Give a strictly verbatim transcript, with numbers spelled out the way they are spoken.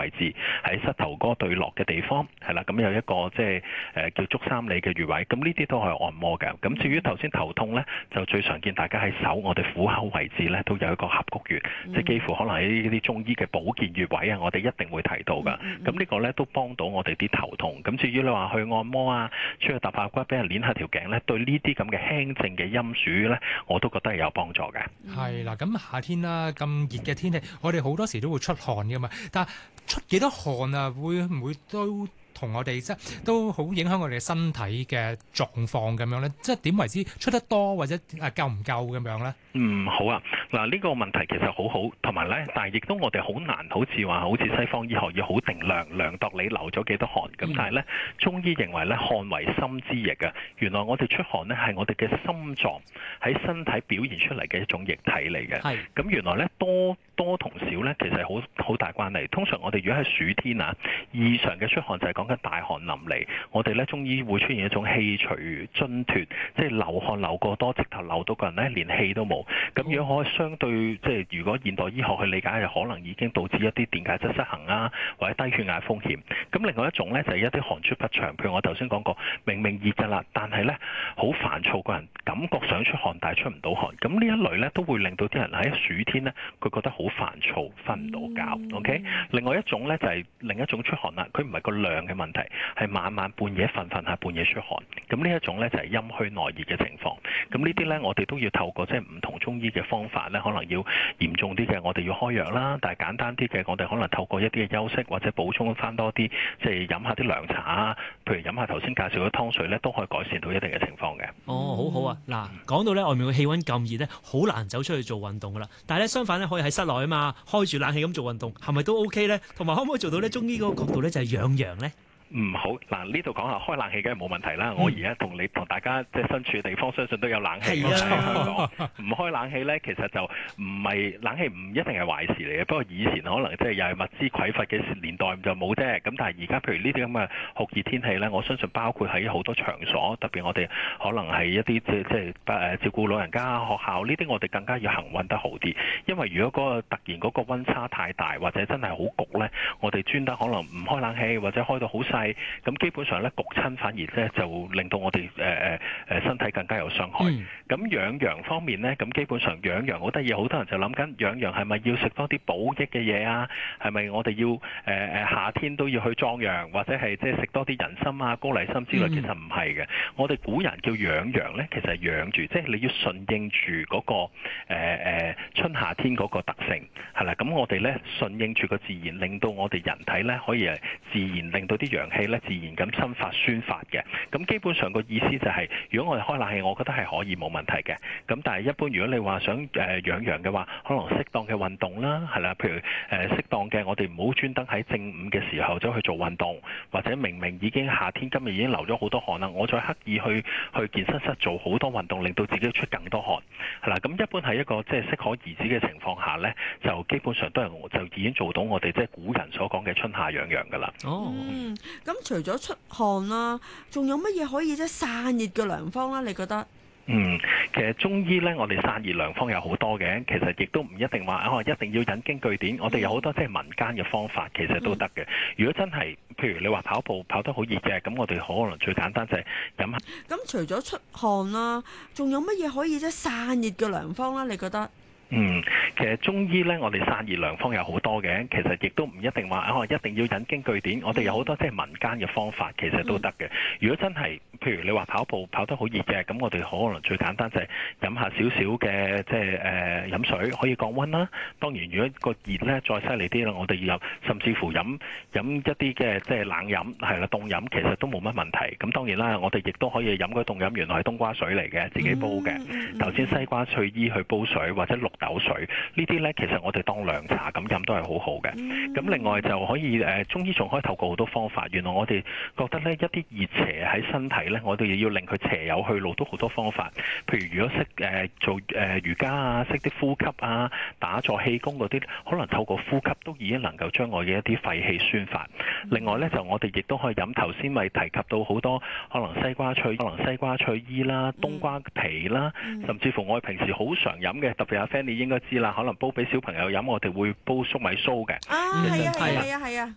位置，喺膝頭哥對落嘅地方，係啦，咁有一個即係誒叫足三里嘅穴位，咁呢啲都係按摩嘅。咁至於頭先頭痛呢，就最常見大家喺手我哋虎口位置呢都有一個合谷穴，嗯、即係幾乎可能喺呢啲中醫嘅保健穴位啊，我哋一定會提到噶。咁呢、嗯嗯、個呢都幫到我哋啲頭痛。咁至於你話去按摩啊，出去搭下骨，俾人捏下條頸呢，對呢啲咁嘅輕症嘅陰暑呢，我都覺得係有幫助嘅。 係啦，咁夏天啦，咁熱嘅天氣，我哋好多時都會出汗噶嘛，但係出幾多汗啊，會唔會都同我哋即係都好影響我哋嘅身體嘅狀況咁樣咧？即係點為之出得多或者誒夠唔夠咁樣咧？ 嗯，好啊。嗱，呢個問題其實好好，同埋咧，但係亦都我哋好難，好似話好似西方醫學要好定量量度你流咗幾多汗。咁、嗯、但係咧，中醫認為咧，汗為心之液啊。原來我哋出汗咧係我哋嘅心臟喺身體表現出嚟嘅一種液體嚟嘅。係是。咁原來咧多多同少咧其實好好大關係。通常我哋如果喺暑天啊，異常嘅出汗就係講緊大汗淋漓。我哋咧中醫會出現一種氣隨津脫，即係流汗流過多，直頭流到個人咧連氣都冇。咁如果可以相對即係如果現代醫學去理解，就可能已經導致一啲電解質失衡啊，或者低血壓風險。咁另外一種咧就係一啲汗出不長，譬如我頭先講過，明明熱㗎啦，但係咧好煩躁，個人感覺想出汗，但係出唔到汗。咁呢一類咧都會令到啲人喺暑天咧，佢覺得好煩躁，瞓唔到覺。嗯、OK，另外一種咧就係另一種出汗啦，佢唔係個量嘅問題，係晚晚半夜瞓瞓下半夜出汗。咁呢一種咧就係陰虛內熱嘅情況。咁呢啲咧我哋都要透過即係唔同中醫嘅方法咧，可能要嚴重啲嘅，我哋要開藥啦；但係簡單啲嘅，我哋可能透過一啲嘅休息或者補充翻多啲，即係飲下啲涼茶啊，譬如飲下頭先介紹嘅湯水咧，都可以改善到一定嘅情況嘅。 哦，好好啊！嗱，講到咧外面嘅氣温咁熱咧，好難走出去做運動噶啦。但係咧相反咧，可以喺室內啊嘛，開住冷氣咁做運動，係咪都 OK 咧？同埋可唔可以做到咧？中醫嗰個角度咧就係養陽咧。 嗯，好嗱，呢度講下開冷氣梗係冇問題啦。嗯、我而家同你同大家即係身處嘅地方，相信都有冷氣。香港唔開冷氣咧，其實就唔係冷氣唔一定係壞事嚟嘅。不過以前可能即係又係物資匱乏嘅年代就冇啫。咁但係而家譬如呢啲咁嘅酷熱天氣咧，我相信包括喺好多場所，特別我哋可能係一啲即係即係誒照顧老人家、學校呢啲，我哋更加要行運得好啲。因為如果嗰個突然嗰個溫差太大，或者真係好焗咧，我哋專登可能唔開冷氣，或者開到好細。咁基本上咧焗親，反而咧就令到我哋誒誒誒身體更加有傷害。咁、嗯、養陽方面咧，咁基本上養陽好得意，好多人就諗緊養陽係咪要食多啲補益嘅嘢啊？係咪我哋要誒誒、呃、夏天都要去壯陽，或者係即係食多啲人參啊、高麗參之類？嗯、其實唔係嘅。我哋古人叫養陽咧，其實係養住，即係你要順應住嗰、那個誒、呃、春夏天嗰個特性係啦。咁我哋咧順應住個自然，令到我哋人體咧可以誒自然令到啲陽氣咧。自然咁生發宣發嘅，咁基本上個意思就係、是，如果我哋開冷氣，我覺得係可以冇問題嘅。咁但係一般如果你話想誒養陽嘅話，可能適當嘅運動啦，係啦，譬如誒、呃、適當嘅，我哋唔好專登喺正午嘅時候走去做運動，或者明明已經夏天今日已經流咗好多汗啦，我再刻意去去健身室做好多運動，令到自己出更多汗，係啦。咁一般係一個即係適可而止嘅情況下咧，就基本上都係就已經做到我哋即係古人所講嘅春夏養陽㗎啦。 哦，嗯，咁除咗出汗啦，仲有乜嘢可以即係散熱嘅良方啦？你覺得？ 嗯，其實中醫咧，我哋散熱良方有好多嘅，其實亦都唔一定話哦，一定要引經據典。我哋有好多即係民間嘅方法，其實都得嘅。如果真係，譬如你話跑步跑得好熱嘅，咁我哋可能最簡單就係飲下。 咁除咗出汗啦，仲有乜嘢可以即係散熱嘅良方啦？你覺得？ 嗯，其實中醫咧，我哋散熱良方有好多嘅，其實亦都唔一定話哦，一定要引經據典。我哋有好多即係民間嘅方法，其實都得嘅。如果真係，譬如你話跑步跑得好熱嘅，咁我哋可能最簡單就係飲下少少嘅即係誒飲水，可以降溫啦。當然，如果個熱咧再犀利啲啦，我哋要有甚至乎飲飲一啲嘅即係冷飲，係啦，凍飲其實都冇乜問題。咁當然啦，我哋亦都可以飲嗰凍飲，原來係冬瓜水嚟嘅，自己煲嘅。頭先西瓜翠衣去煲水或者綠豆水呢啲呢，其實我哋當涼茶咁飲都係好好嘅。咁、嗯、另外就可以誒、呃，中醫仲可以透過好多方法。原來我哋覺得呢，一啲熱邪喺身體呢，我哋要令佢邪有去路，都好多方法。譬如如果識誒、呃、做誒、呃、瑜伽啊，識啲呼吸啊、打坐氣功嗰啲，可能透過呼吸都已經能夠將我嘅一啲廢氣宣發。嗯、另外呢，就我哋亦都可以飲頭先咪提及到好多可能西瓜翠，可能西瓜翠衣啦、冬瓜皮啦，嗯、甚至乎我哋平時好常飲嘅，特別阿 Fanny 應該知啦，可能煲俾小朋友飲，我哋會煲粟米酥嘅。 啊，係啊，係啊，係啊，